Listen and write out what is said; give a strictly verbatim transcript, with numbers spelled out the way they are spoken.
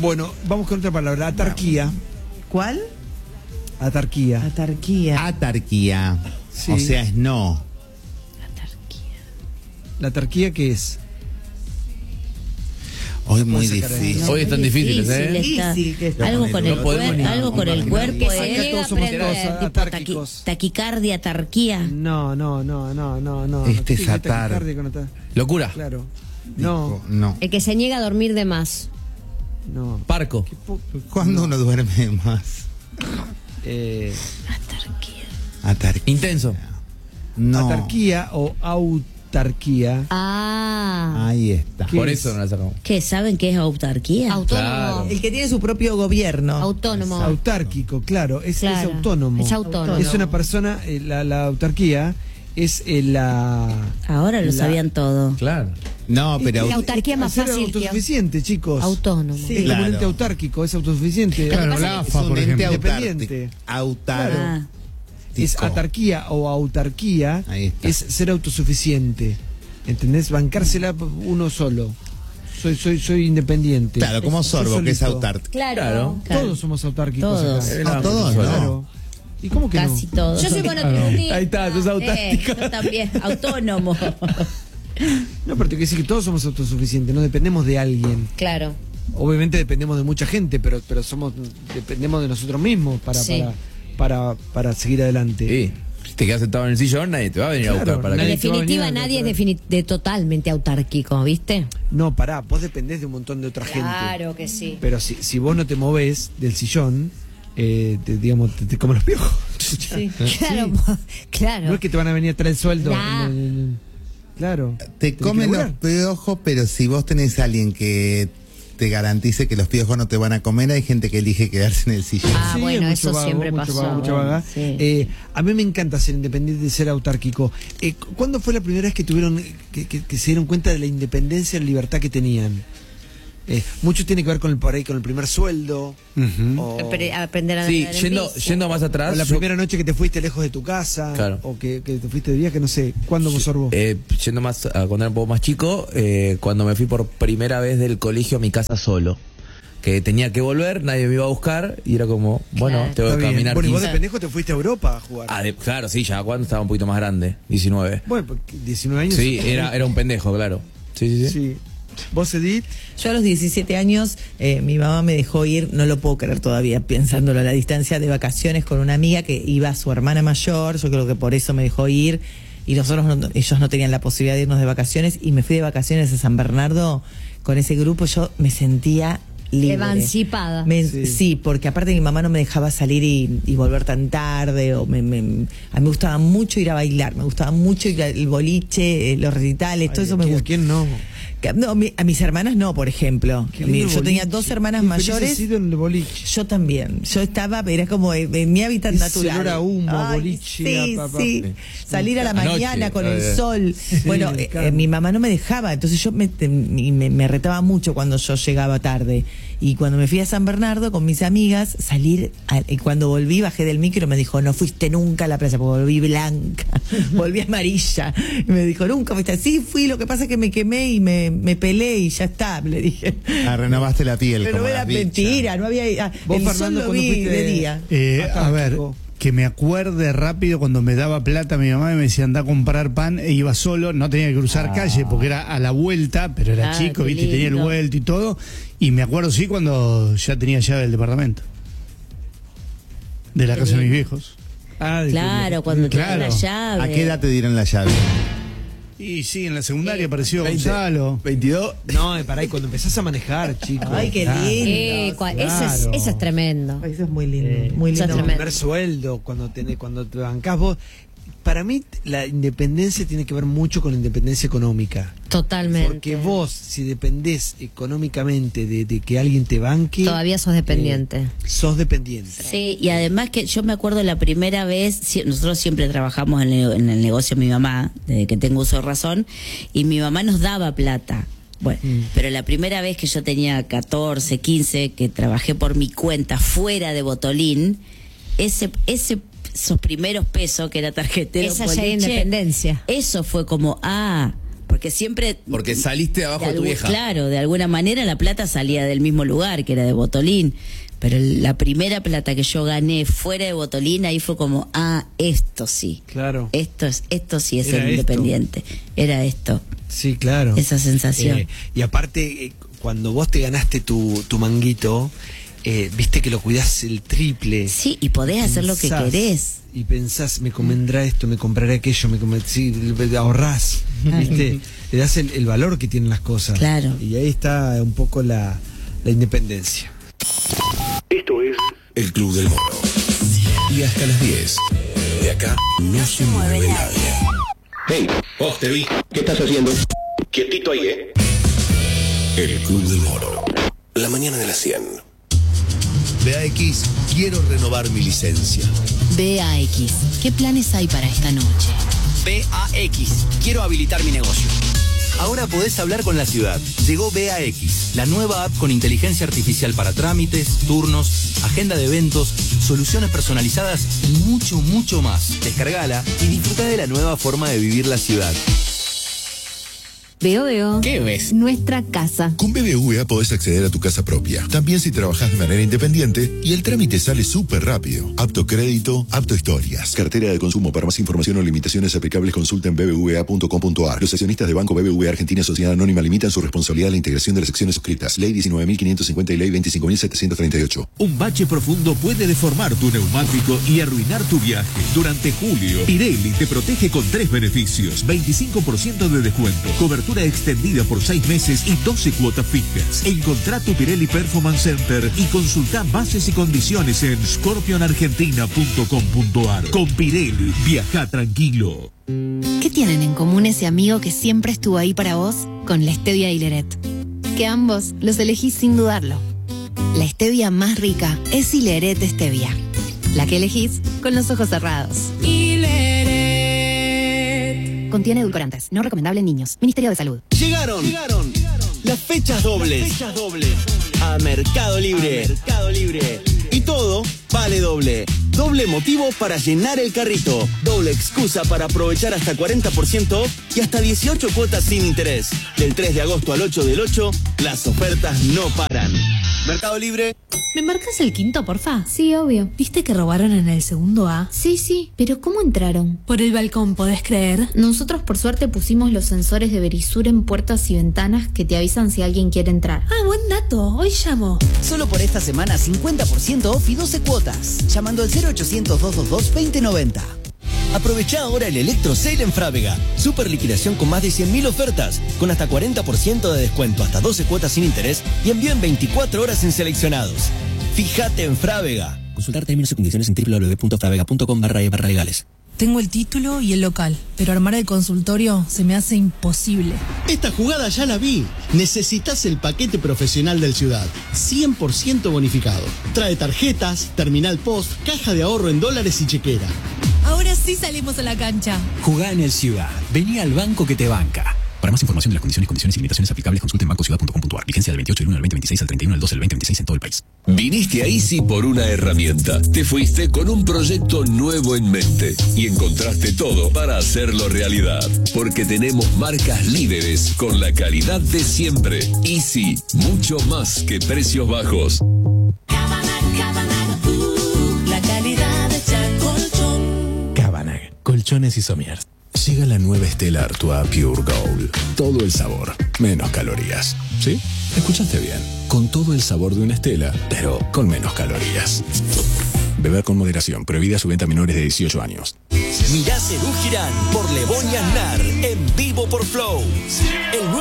Bueno, vamos con otra palabra, atarquía. ¿Cuál? Atarquía. Atarquía. Atarquía. Sí. O sea, es no. ¿La atarquía qué es? Hoy muy Puedo sacar difícil. Hoy están difíciles, ¿eh? está. Difícil que está. Algo con el, No podemos cuer- ni- algo con el ni- cuerpo, ni- se Acá llega todos a somos aprender, todos tipo atárquicos. taqui- taquicardia, atarquía. No, no, no, no, no, no. Este es Tiene atar. taquicardia con atar- Locura. Claro. No, No. El que se niega a dormir de más. no. Parco. Qué po- ¿Cuándo uno duerme más? eh, Atarquía. Atarquía. Intenso. No. Atarquía o autarquía. Ah. Ahí está. ¿Qué Por es? eso no la sacamos. ¿Qué? ¿Saben qué es autarquía? Autónomo. Claro. El que tiene su propio gobierno. Autónomo. Autárquico, claro, es, Claro. es autónomo. Es autónomo. Es una persona, eh, la, la autarquía es eh, la... Ahora lo la- sabían todo. Claro. No, pero. La autarquía es más Ser fácil que autosuficiente, chicos. autónomo. Sí, es Claro. como un ente autárquico, es autosuficiente. Claro, pasa la que AFA, Es por un ente ejemplo. Independiente. autar. Ah. Es atarquía o autarquía, Ahí está. es ser autosuficiente. ¿Entendés? Bancársela uno solo. Soy soy soy independiente. Claro, como Soy Sorbo, que es solito. autárquico. Claro. Todos somos autárquicos Todos. acá. Eh, No, todos Claro. ¿Y cómo que Casi no? todos. Yo soy monotributista. Ahí está, sos autárquico. Eh, yo también, autónomo. No, pero te quiero decir que todos somos autosuficientes, no dependemos de alguien. Claro. Obviamente dependemos de mucha gente, pero pero somos dependemos de nosotros mismos para Sí. para, para para seguir adelante. Sí. Si te quedas sentado en el sillón, nadie te va a venir Claro, a buscar para En nadie que. te va a definitiva, venir a nadie es encontrar. defini- de totalmente autárquico, ¿viste? No, pará, vos dependés de un montón de otra gente. Claro que sí. Pero si, si vos no te movés del sillón, eh, te, digamos, te, te comen los piojos. Sí. Claro, claro. No es que te van a venir a traer el sueldo. Nah. En el- en el- claro. Te Tenés que comen los laburar. piojos, pero si vos tenés a alguien que te garantice que los piojos no te van a comer, hay gente que elige quedarse en el sillón. Ah, Sí, bueno, mucho eso vago, siempre mucho pasó. vago, mucha vaga. Sí. Eh, a mí me encanta ser independiente y ser autárquico. Eh, cu- ¿Cuándo fue la primera vez que tuvieron que, que- que se dieron cuenta de la independencia y la libertad que tenían? Eh, mucho tiene que ver con el por ahí con el primer sueldo. Ujú. O, Apre- aprender a Sí, andar en yendo, bici. yendo más atrás. o la yo- primera noche que te fuiste lejos de tu casa. Claro. O que, que te fuiste de viaje, no sé. ¿Cuándo vos sorbó? Eh, yendo más a cuando era un poco más chico, eh, cuando me fui por primera vez del colegio a mi casa solo. Que tenía que volver, nadie me iba a buscar y era como, bueno, Claro. tengo Está que bien. caminar Bueno, y vos de quince. pendejo te fuiste a Europa a jugar. Ah, de- claro, sí, ya cuando estaba un poquito más grande, diecinueve. Bueno, porque diecinueve años. Sí, era, era un pendejo, claro. Sí, sí, sí. Sí. ¿Vos, Edith? Yo a los diecisiete años, eh, mi mamá me dejó ir, no lo puedo creer todavía, pensándolo a la distancia, de vacaciones con una amiga que iba a su hermana mayor, yo creo que por eso me dejó ir, y nosotros no- ellos no tenían la posibilidad de irnos de vacaciones, y me fui de vacaciones a San Bernardo con ese grupo, yo me sentía libre. Emancipada. Me- Sí. sí. porque aparte mi mamá no me dejaba salir y, y volver tan tarde, o me, me- a mí me gustaba mucho ir a bailar, me gustaba mucho ir al boliche, eh, los recitales, todo Ay, eso ¿a me quién- gustaba. ¿Quién no? Que- No, mi- a mis hermanas no, por ejemplo. Qué Mi- lindo yo tenía boliche. dos hermanas Qué feliz mayores. has sido en el boliche. Yo también. Yo estaba, era como en, en mi hábitat Ese natural. olor a humo, Ay, boliche, Sí, a pa- pa- sí. sí. Salir a la Anoche, mañana con eh, el sol. bueno, me eh, encanta. eh, mi mamá no me dejaba, entonces yo me, te- y me, me retaba mucho cuando yo llegaba tarde. Y cuando me fui a San Bernardo con mis amigas, salir, a- y cuando volví, bajé del micro y me dijo, no fuiste nunca a la playa, porque volví blanca, volví amarilla. Y me dijo, nunca fuiste. Sí, fui, lo que pasa es que me quemé y me, me pelé y ya está, le dije. Ah, renovaste la piel. Pero como era las bichas. mentira, no había. ah, Vos, el sol Fernando, lo ¿cuándo vi fuiste de de- día. Eh, a ver, Autárquico. que me acuerde rápido cuando me daba plata mi mamá y me decía anda a comprar pan e iba solo, no tenía que cruzar calle porque era a la vuelta, pero era Ah, chico, qué viste, y tenía el lindo. vuelto y todo. Y me acuerdo sí cuando ya tenía llave del departamento. De la casa de mis viejos. Ah, de que- Claro, cuando te dan Claro. la llave. ¿A qué edad te dieron la llave? Y sí, en la secundaria apareció veinte. Gonzalo. veintidós. No, eh, pará, y cuando empezás a manejar, chicos. Ay, qué Claro. lindo. Eh, cua- eso, es, Claro. eso es tremendo. Ay, eso es muy lindo, Eh, muy eso es lindo. El tremendo. primer sueldo, cuando tenés, cuando te bancás vos. Para mí, la independencia tiene que ver mucho con la independencia económica. Totalmente. Porque vos, si dependés económicamente de, de que alguien te banque, Todavía sos dependiente. eh, sos dependiente. Sí, y además que yo me acuerdo la primera vez, si- nosotros siempre trabajamos en el, en el negocio de mi mamá, desde que tengo uso de razón, y mi mamá nos daba plata. Bueno, Mm. pero la primera vez que yo tenía catorce, quince, que trabajé por mi cuenta fuera de Botolín, ese, ese, esos primeros pesos que era tarjetero Esa ya era boliche, independencia. eso fue como, ah, porque siempre... Porque saliste abajo de, de tu algu- vieja. Claro, de alguna manera la plata salía del mismo lugar, que era de Botolín. Pero la primera plata que yo gané fuera de Botolín, ahí fue como, ah, esto sí. Claro. Esto, es, esto sí es Era ser independiente. Era esto. Sí, claro. Esa sensación. Eh, y aparte, eh, cuando vos te ganaste tu, tu manguito, eh, viste que lo cuidás el triple. Sí, y podés hacer lo que Pensás, querés. Y pensás, me convendrá esto, me compraré aquello, me convendrá, sí, ahorrás, ¿viste? Le das el, el valor que tienen las cosas. Claro. Y ahí está un poco la, la independencia. Esto es El Club del Moro. Y hasta las diez. De acá no se mueve nadie. Hey, vos te vi. ¿Qué estás haciendo? Quietito ahí, ¿eh? El Club del Moro. La mañana de las cien. B A X, quiero renovar mi licencia. B A X, ¿qué planes hay para esta noche? B A X, quiero habilitar mi negocio. Ahora podés hablar con la ciudad. Llegó B A X, la nueva app con inteligencia artificial para trámites, turnos, agenda de eventos, soluciones personalizadas y mucho, mucho más. Descargala y disfruta de la nueva forma de vivir la ciudad. Veo, veo. ¿Qué ves? Nuestra casa. Con B B V A podés acceder a tu casa propia. También si trabajás de manera independiente y el trámite sale súper rápido. Apto crédito, apto historias. Cartera de consumo. Para más información o limitaciones aplicables consulta en b b v a punto com punto a r. Los accionistas de Banco B B V A Argentina Sociedad Anónima limitan su responsabilidad a la integración de las acciones suscritas. Ley diecinueve mil quinientos cincuenta y Ley veinticinco mil setecientos treinta y ocho. Un bache profundo puede deformar tu neumático y arruinar tu viaje. Durante julio, Pirelli te protege con tres beneficios. veinticinco por ciento de descuento, cobertura extendida por seis meses y doce cuotas fijas. Encontrá tu Pirelli Performance Center y consultá bases y condiciones en scorpion argentina punto com punto a r. Con Pirelli, viaja tranquilo. ¿Qué tienen en común ese amigo que siempre estuvo ahí para vos con la stevia y Hileret? Que ambos los elegís sin dudarlo. La stevia más rica es Hileret Stevia, la que elegís con los ojos cerrados. Hileret. Contiene edulcorantes, no recomendable en niños. Ministerio de Salud. Llegaron, llegaron las fechas dobles, las fechas dobles a Mercado Libre. A Mercado Libre. Y todo vale doble. Doble motivo para llenar el carrito. Doble excusa para aprovechar hasta cuarenta por ciento off y hasta dieciocho cuotas sin interés. Del tres de agosto al ocho del ocho, las ofertas no paran. Mercado Libre. ¿Me marcas el quinto, porfa? Sí, obvio. ¿Viste que robaron en el segundo A? Sí, sí, pero ¿cómo entraron? Por el balcón, ¿podés creer? Nosotros por suerte pusimos los sensores de Verisur en puertas y ventanas que te avisan si alguien quiere entrar. Ah, buen dato. Hoy llamo. Solo por esta semana cincuenta por ciento off y doce cuotas. Llamando al cero ochocientos, doscientos veintidós, veinte noventa. Aprovecha ahora el Electro Sale en Frávega. Super liquidación con más de cien mil ofertas, con hasta cuarenta por ciento de descuento, hasta doce cuotas sin interés y envío en veinticuatro horas en seleccionados. Fíjate en Frávega. Consultar términos y condiciones en w w w punto fravega punto com barra legales. Tengo el título y el local, pero armar el consultorio se me hace imposible. Esta jugada ya la vi. Necesitas el paquete profesional del Ciudad. cien por ciento bonificado. Trae tarjetas, terminal post, caja de ahorro en dólares y chequera. Ahora sí salimos a la cancha. Jugá en el Ciudad. Vení al banco que te banca. Para más información de las condiciones, condiciones y limitaciones aplicables, consulte en banco ciudad punto com punto a r. Vigencia del veintiocho del uno al veinte veintiséis al treinta y uno del doce del veinte veintiséis en todo el país. Viniste a Easy por una herramienta. Te fuiste con un proyecto nuevo en mente y encontraste todo para hacerlo realidad. Porque tenemos marcas líderes con la calidad de siempre. Easy, mucho más que precios bajos. La calidad de Chacolchón. Cabanag, colchones y somiers. Llega la nueva Stella Artois Pure Gold. Todo el sabor, menos calorías. ¿Sí? Escuchaste bien. Con todo el sabor de una Stella, pero con menos calorías. Beber con moderación. Prohibida su venta a menores de dieciocho años. Mirá Cerú Girán por Lebón y Aznar en vivo por Flow. El nuevo